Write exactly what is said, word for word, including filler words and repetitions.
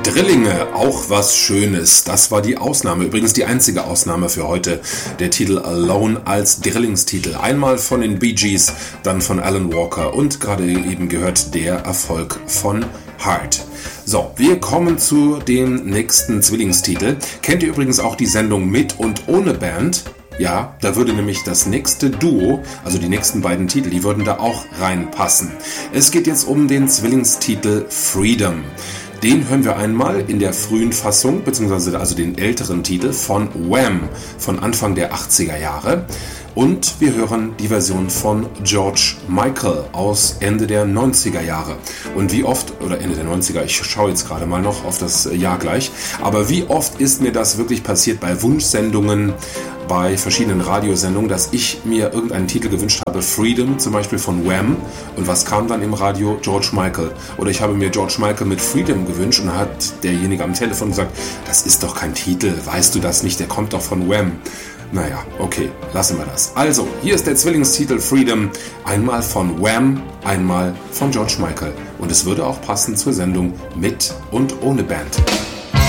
Drillinge, auch was Schönes. Das war die Ausnahme, übrigens die einzige Ausnahme für heute. Der Titel Alone als Drillingstitel. Einmal von den Bee Gees, dann von Alan Walker und gerade eben gehört der Erfolg von Heart. So, wir kommen zu dem nächsten Zwillingstitel. Kennt ihr übrigens auch die Sendung Mit und ohne Band? Ja, da würde nämlich das nächste Duo, also die nächsten beiden Titel, die würden da auch reinpassen. Es geht jetzt um den Zwillingstitel Freedom. Den hören wir einmal in der frühen Fassung, beziehungsweise also den älteren Titel von Wham! Von Anfang der achtziger Jahre. Und wir hören die Version von George Michael aus Ende der neunziger Jahre. Und wie oft, oder Ende der neunziger, ich schaue jetzt gerade mal noch auf das Jahr gleich, aber wie oft ist mir das wirklich passiert bei Wunschsendungen, bei verschiedenen Radiosendungen, dass ich mir irgendeinen Titel gewünscht habe, Freedom zum Beispiel von Wham! Und was kam dann im Radio? George Michael. Oder ich habe mir George Michael mit Freedom gewünscht und hat derjenige am Telefon gesagt, das ist doch kein Titel, weißt du das nicht, der kommt doch von Wham! Naja, okay, lassen wir das. Also, hier ist der Zwillingstitel Freedom, einmal von Wham!, einmal von George Michael. Und es würde auch passen zur Sendung Mit und ohne Band.